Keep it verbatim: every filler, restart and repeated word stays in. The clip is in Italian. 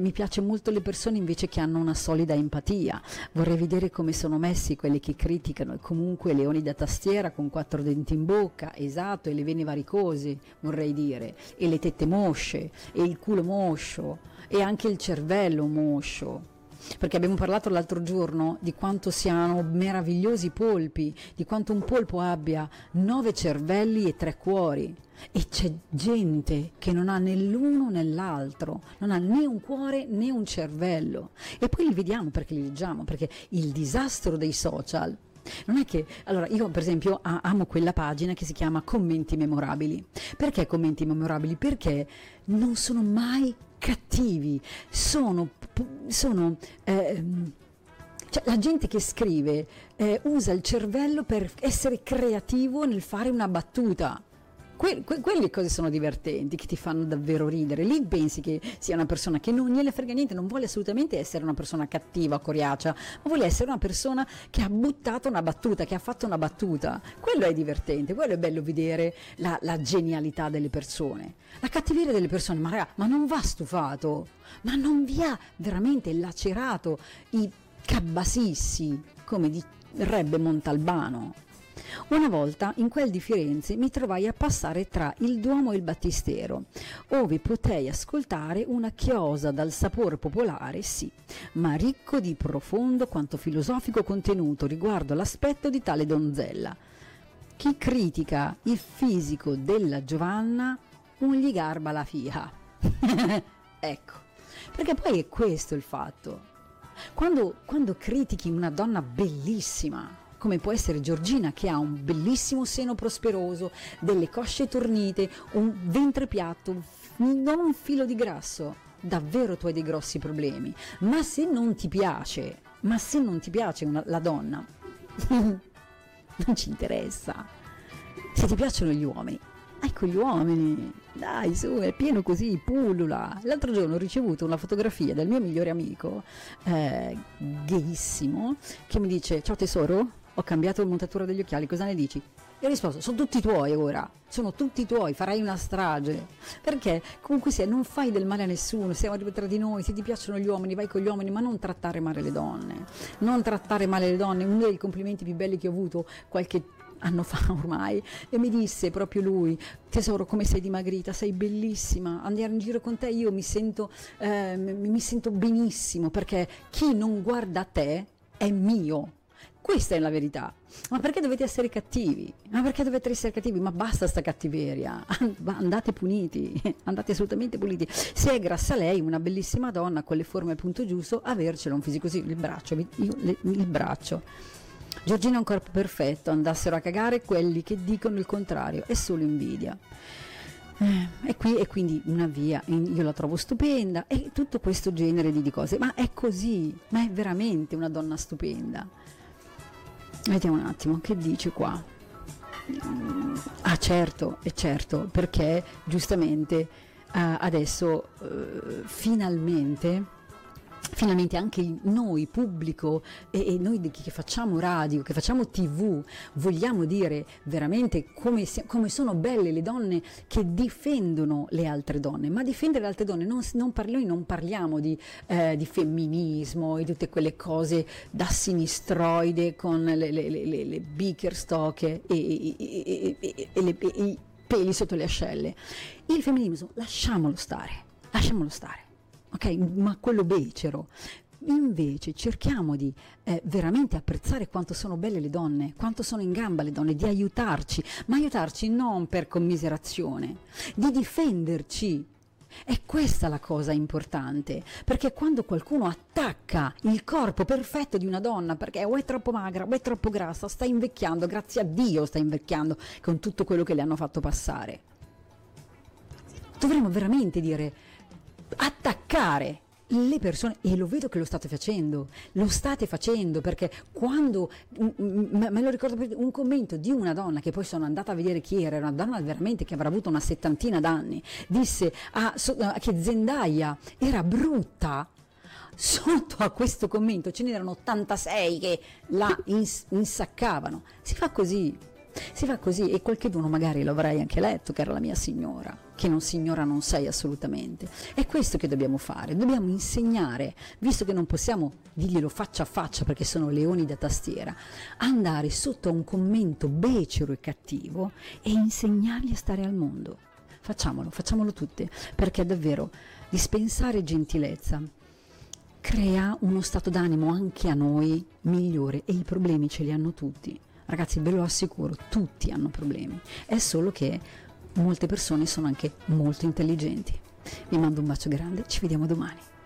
mi piace molto le persone invece che hanno una solida empatia, vorrei vedere come sono messi quelli che criticano e comunque leoni da tastiera con quattro denti in bocca, esatto, e le vene varicose, vorrei dire, e le tette mosce, e il culo moscio, e anche il cervello moscio. Perché abbiamo parlato l'altro giorno di quanto siano meravigliosi i polpi, di quanto un polpo abbia nove cervelli e tre cuori, e c'è gente che non ha né l'uno né l'altro, non ha né un cuore né un cervello, e poi li vediamo perché li leggiamo, perché il disastro dei social non è che, allora io per esempio amo quella pagina che si chiama Commenti Memorabili. Perché commenti memorabili? Perché non sono mai cattivi, sono, sono eh, cioè la gente che scrive eh, usa il cervello per essere creativo nel fare una battuta. Que- que- quelle cose sono divertenti, che ti fanno davvero ridere. Lì pensi che sia una persona che non gliene frega niente, non vuole assolutamente essere una persona cattiva o coriacea, ma vuole essere una persona che ha buttato una battuta, che ha fatto una battuta. Quello è divertente, quello è bello vedere la, la genialità delle persone, la cattiveria delle persone. Ma raga, ma non va stufato, ma non vi ha veramente lacerato i cabbasissi, come direbbe Montalbano? Una volta in quel di Firenze mi trovai a passare tra il Duomo e il Battistero, ove potei ascoltare una chiosa dal sapore popolare, sì, ma ricco di profondo quanto filosofico contenuto riguardo l'aspetto di tale donzella. Chi critica il fisico della Giovanna non gli garba la fia. Ecco, perché poi è questo il fatto. Quando, quando critichi una donna bellissima, come può essere Giorgina, che ha un bellissimo seno prosperoso, delle cosce tornite, un ventre piatto, non un filo di grasso, davvero tu hai dei grossi problemi. Ma se non ti piace, ma se non ti piace una, la donna, non ci interessa. Se ti piacciono gli uomini, ecco gli uomini, dai su, è pieno così, pullula. L'altro giorno ho ricevuto una fotografia del mio migliore amico, eh, gayissimo, che mi dice: ciao tesoro, ho cambiato la montatura degli occhiali, cosa ne dici? E ho risposto: sono tutti tuoi ora, sono tutti tuoi, farai una strage. Perché comunque sia, non fai del male a nessuno, siamo tra di noi, se ti piacciono gli uomini vai con gli uomini, ma non trattare male le donne, non trattare male le donne. Uno dei complimenti più belli che ho avuto qualche anno fa ormai, e mi disse proprio lui: tesoro, come sei dimagrita, sei bellissima, andare in giro con te io mi sento, eh, mi sento benissimo, perché chi non guarda te è mio. Questa è la verità. Ma perché dovete essere cattivi? Ma perché dovete essere cattivi? Ma basta sta cattiveria, andate puniti, andate assolutamente puliti. Se è grassa lei, una bellissima donna con le forme al punto giusto, avercelo un fisico così, il braccio, io, le, il braccio. Giorgina ha un corpo perfetto, andassero a cagare quelli che dicono il contrario, è solo invidia. Eh, e, qui, e quindi una via, io la trovo stupenda, e tutto questo genere di, di cose. Ma è così, ma è veramente una donna stupenda. Vediamo un attimo, che dice qua? Ah certo, è certo, perché giustamente uh, adesso uh, finalmente... Finalmente anche noi, pubblico, e, e noi che facciamo radio, che facciamo tivù, vogliamo dire veramente come, come sono belle le donne che difendono le altre donne. Ma difendere le altre donne, non, non parli, noi non parliamo di, eh, di femminismo e tutte quelle cose da sinistroide con le, le, le, le, le Bickerstock e, e, e, e, e, le, e i peli sotto le ascelle. Il femminismo lasciamolo stare, lasciamolo stare. Ok, ma quello becero. Invece cerchiamo di eh, veramente apprezzare quanto sono belle le donne, quanto sono in gamba le donne, di aiutarci, ma aiutarci non per commiserazione, di difenderci. È questa la cosa importante, perché quando qualcuno attacca il corpo perfetto di una donna, perché o è troppo magra o è troppo grassa, sta invecchiando, grazie a Dio sta invecchiando con tutto quello che le hanno fatto passare. Dovremmo veramente dire... attaccare le persone, e lo vedo che lo state facendo, lo state facendo, perché quando, me lo ricordo, un commento di una donna, che poi sono andata a vedere chi era, una donna veramente che avrà avuto una settantina d'anni, disse a, che Zendaya era brutta. Sotto a questo commento ce n'erano ottantasei che la ins- insaccavano. Si fa così, si fa così, e qualcheduno magari lo avrei anche letto, che era la mia signora, che non si ignora non sei assolutamente. È questo che dobbiamo fare, dobbiamo insegnare, visto che non possiamo dirglielo faccia a faccia perché sono leoni da tastiera, andare sotto a un commento becero e cattivo e insegnargli a stare al mondo. Facciamolo, facciamolo tutti, perché davvero dispensare gentilezza crea uno stato d'animo anche a noi migliore, e i problemi ce li hanno tutti. Ragazzi, ve lo assicuro, tutti hanno problemi, è solo che molte persone sono anche molto intelligenti. Vi mando un bacio grande, ci vediamo domani.